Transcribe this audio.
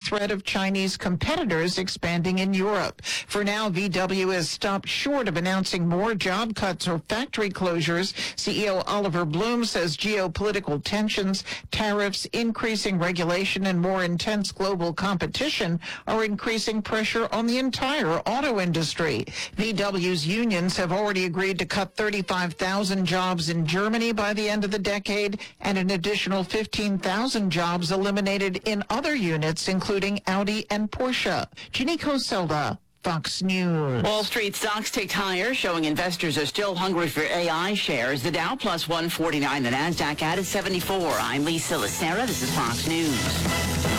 threat of Chinese competitors expanding in Europe. For now, VW has stopped short of announcing more job cuts or factory closures. CEO Oliver Bloom says geopolitical tensions, tariffs, increasing regulation, and more intense global competition are increasing pressure on the entire auto industry. VW's unions have already agreed to cut 35,000 jobs in Germany by the end of the decade, and an additional 15,000 jobs eliminated in other units, including Audi and Porsche. Ginny Coselda, Fox News. Wall Street stocks ticked higher, showing investors are still hungry for AI shares. The Dow plus 149, the NASDAQ added 74. I'm Lisa Lacera. This is Fox News.